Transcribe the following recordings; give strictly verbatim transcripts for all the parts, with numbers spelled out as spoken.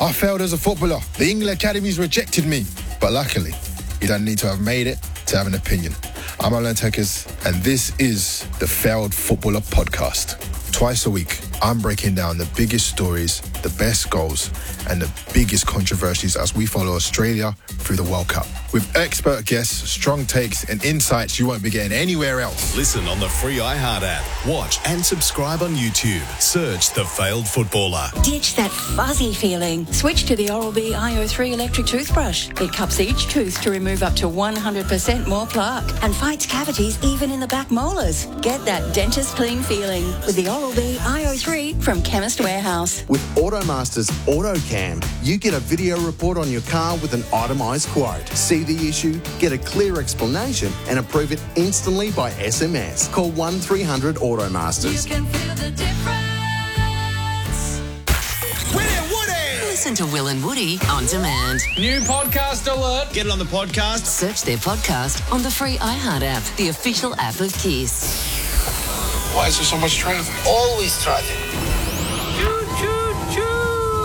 I failed as a footballer. The England academies rejected me. But luckily, you don't need to have made it to have an opinion. I'm Alan Tekers, and this is the Failed Footballer Podcast. Twice a week, I'm breaking down the biggest stories, the best goals, and the biggest controversies as we follow Australia through the World Cup. With expert guests, strong takes, and insights you won't be getting anywhere else. Listen on the free iHeart app. Watch and subscribe on YouTube. Search The Failed Footballer. Ditch that fuzzy feeling. Switch to the Oral-B I O three electric toothbrush. It cups each tooth to remove up to one hundred percent more plaque and fights cavities even in the back molars. Get that dentist clean feeling with the Oral-B I O three from Chemist Warehouse. With Automaster's AutoCam, you get a video report on your car with an itemised quote. See the issue, get a clear explanation, and approve it instantly by S M S. Call one three hundred Automasters. You can feel the difference. Will Woody! Listen to Will and Woody on demand. New podcast alert. Get it on the podcast. Search their podcast on the free iHeart app, the official app of Kiss. Why is there so much traffic? Always traffic. Choo, choo, choo.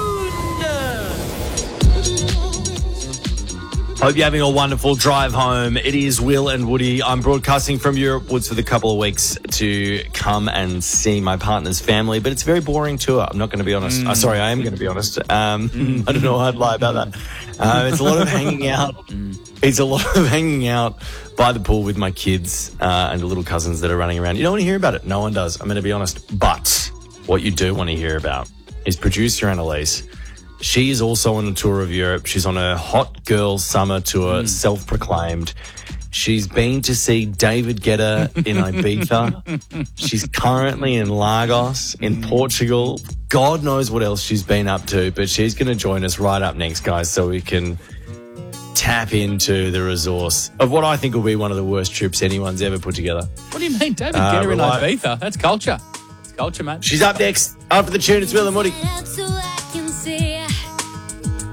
Hope you're having a wonderful drive home. It is Will and Woody. I'm broadcasting from Europe Woods for the couple of weeks to come and see my partner's family, but it's a very boring tour. I'm not going to be honest. Mm. Uh, sorry, I am going to be honest. Um, mm. I don't know why I'd lie about that. Uh, it's a lot of hanging out. It's a lot of hanging out by the pool with my kids uh, and the little cousins that are running around. You don't want to hear about it. No one does. I'm going to be honest. But what you do want to hear about is producer Annalise. She is also on a tour of Europe. She's on a hot girl summer tour, mm. self-proclaimed. She's been to see David Guetta in Ibiza. She's currently in Lagos, in Portugal. God knows what else she's been up to, but she's going to join us right up next, guys, so we can tap into the resource of what I think will be one of the worst trips anyone's ever put together. What do you mean, David uh, Guetta in like, Ibiza? That's culture. It's culture, mate. She's up next after the tune. It's Will and Woody.